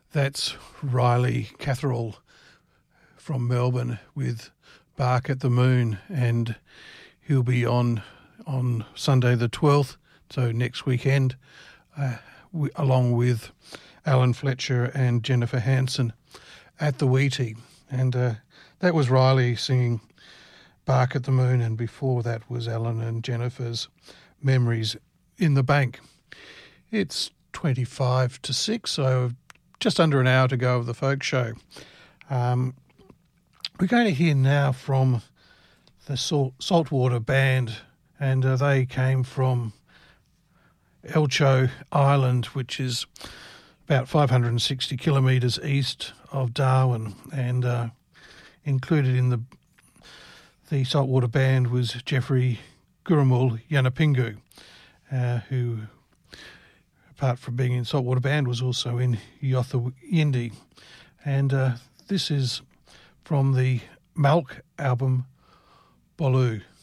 That's Riley Catherall from Melbourne with Bark at the Moon, and he'll be on Sunday the 12th, so next weekend, along with Alan Fletcher and Jennifer Hansen at the Wheatie. And that was Riley singing Bark at the Moon, and before that was Alan and Jennifer's Memories in the Bank. It's 25 to 6, so just under an hour to go of the folk show. We're going to hear now from the Saltwater Band, and they came from Elcho Island, which is about 560 kilometres east of Darwin, and included in the Saltwater Band was Jeffrey Gurumul Yanapingu, who, apart from being in Saltwater Band, was also in Yotha Yindi. And this is from the Malk album, Bolu.